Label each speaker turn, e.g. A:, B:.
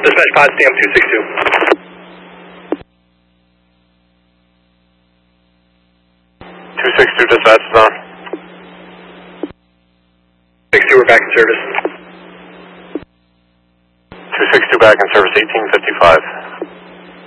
A: Dispatch pod, stamp 262.
B: 262 dispatch is on.
A: 62, we're back in service.
B: 262 back in service, 1855.